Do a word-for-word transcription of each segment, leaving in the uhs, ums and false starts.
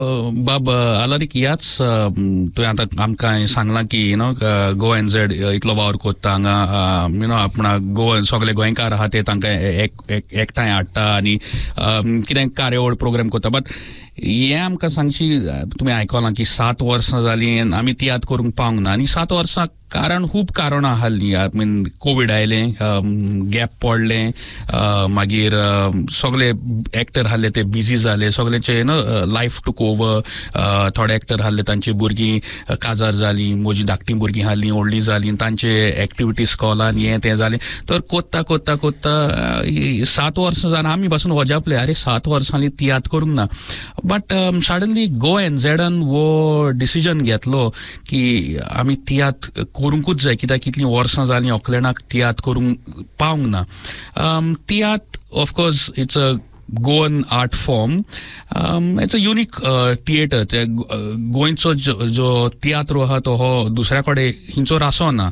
बाब आलारीक याच तुवें आतां आमकां सांगलां की you know Goa N Z इतलो वावर कोत्ता हांगा यू नो आपणा गोवा सगळे गोंयकार आहा ते तांकां एकठांय हाडटा आनी कितें कार्यावळ प्रोग्राम कोत्ता बट हें आमकां सांगची तुवें आयकलां की सात वर्सां जालीं आमी तियात्र करूंक पावंक ना आनी सात वर्सां कारण खूब कारणां आसलीं आय मीन कोवीड आयलें गॅप पडलें मागीर सगळे एक्टर आसले ते बिजी जाले सगळेचे you know life took over थोडे एक्टर आसले तांची भुरगीं काजार जालीं म्हजीं धाकटीं भुरगीं आसलीं व्हडलीं जालीं तांचे एक्टिविटी स्कॉलान हें तें जालें तर कोत्ता कोत्ता कोत्ता सात वर्सां जावन आमी पासून वजापले अरे सात वर्सांनी तियात्र करूंक ना बट सडनली गोवा एन झेडान वो डिसिजन घेतलो की आमी तियात्र करूंकूच जाय कित्याक कितलीं वर्सां जालीं ऑकलँडाक तियात्र करूंक पावंक ना tiatr of course it's a Goan art form it's a unique theatre गोंयचो जो तियात्र आहा तो हो दुसऱ्या कडेन हिंचो रासो ना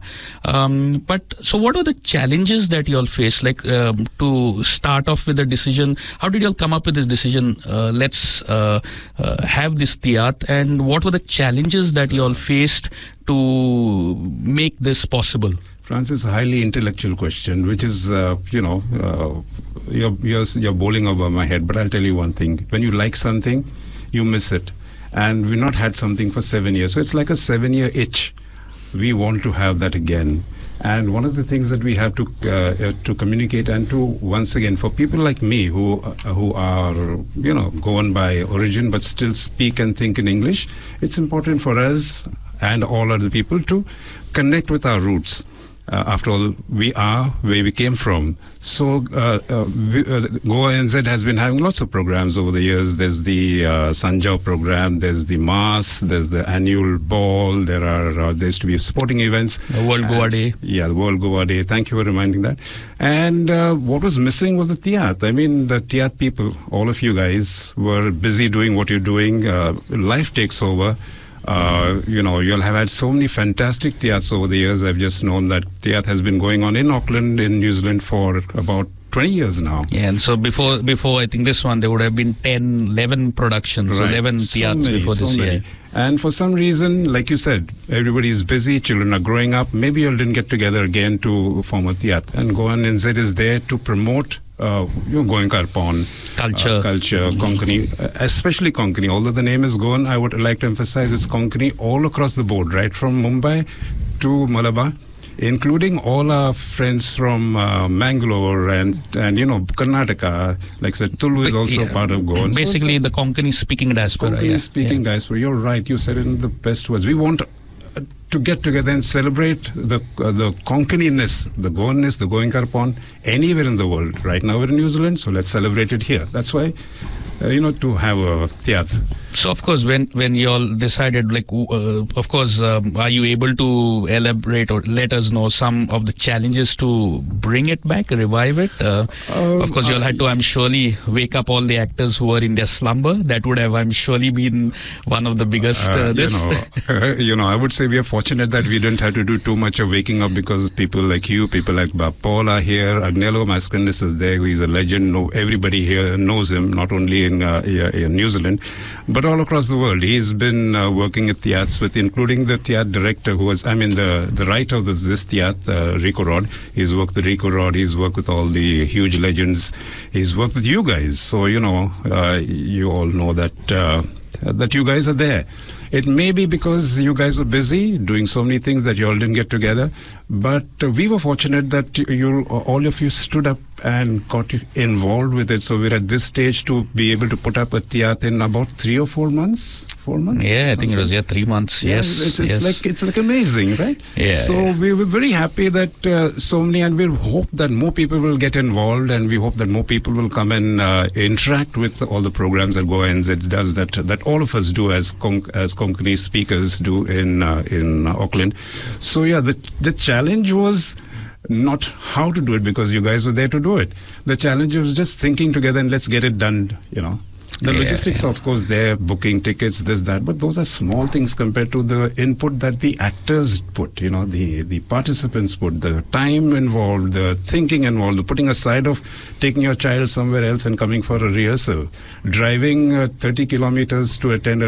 but so what are the challenges that you all face like to start of with the decision how did you all come up with this decision let's have this tiatr and what were the challenges that you all faced to make this possible? Francis, a highly intellectual question, which is, uh, you know, uh, you're, you're, you're bowling over my head, but I'll tell you one thing. When you like something, you miss it. And we've not had something for seven years. So it's like a seven-year itch. We want to have that again. And one of the things that we have to uh, to communicate and to, once again, for people like me who uh, who are, you know, Goan by origin but still speak and think in English, it's important for us and all other people to connect with our roots. Uh, after all, we are where we came from. So uh, uh, we, uh, Goa N Z has been having lots of programs over the years. There's the uh, Sanjao program, there's the Mass, there's the annual ball, there are uh, there used to be sporting events. The World and, Goa Day. Yeah, the World Goa Day. Thank you for reminding that. And uh, what was missing was the tiyath. I mean, the tiyath people, all of you guys were busy doing what you're doing. Uh, life takes over. Uh, you know, you'll have had so many fantastic tiyaths over the years. I've just known that tiyath has been going on in Auckland, in New Zealand for about twenty years now. Yeah, and so before, before I think this one, there would have been ten, eleven productions, right. eleven tiyaths so many, before so this many. year. And for some reason, like you said, everybody's busy, children are growing up. Maybe you all didn't get together again to form a tiyath. And Goan N Z is there to promote Uh, you know, Goenkar Pon culture, uh, culture, Konkani, uh, especially Konkani. Although the name is Goan, I would like to emphasize it's Konkani all across the board, right from Mumbai to Malabar, including all our friends from uh, Mangalore and and you know Karnataka. Like I said, Tulu is also yeah, part of Goan. Basically, so the Konkani speaking diaspora. Konkani yeah, speaking yeah. diaspora. You're right. You said it in the best words. We want to get together and celebrate the uh, the Konkani-ness, the Goanness, the Goenkar Pon anywhere in the world. Right now we're in New Zealand, so let's celebrate it here. That's why, uh, you know, to have a tiyath. So, of course, when, when you all decided, like, uh, of course, um, are you able to elaborate or let us know some of the challenges to bring it back, revive it? Uh, um, of course, you all had to, I'm surely, wake up all the actors who were in their slumber. That would have, I'm surely, been one of the biggest, uh, uh, this. You know, you know, I would say we are fortunate that we didn't have to do too much of waking up because people like you, people like Paul are here. Agnello Mascarenhas is there, who is a legend. No, everybody here knows him, not only in, uh, in New Zealand, but But all across the world. He's been uh, working at tiyaths with, including the tiyath director who was, I mean, the, the writer of this, this tiyath, uh, Rico Rod. He's worked with Rico Rod. He's worked with all the huge legends. He's worked with you guys. So, you know, uh, you all know that, uh, that you guys are there. It may be because you guys were busy doing so many things that you all didn't get together. But uh, we were fortunate that you, all of you stood up and got involved with it. So we're at this stage to be able to put up a tiyath in about three or four months. Four months? Yeah, I think it was yeah three months. Yeah, yes, it's, it's yes. like it's like amazing, right? Yeah. So yeah. we were very happy that uh, so many, and we hope that more people will get involved, and we hope that more people will come and uh, interact with all the programs that Goa N Z does, that that all of us do as Konk, as Konkani speakers do in uh, in Auckland. So yeah, the the challenge was not how to do it because you guys were there to do it. The challenge was just thinking together and let's get it done, you know. The Yeah, logistics, yeah. of course, they're booking tickets, this, that, but those are small things compared to the input that the actors put, you know, the, the participants put, the time involved, the thinking involved, the putting aside of taking your child somewhere else and coming for a rehearsal, driving uh, thirty kilometers to attend a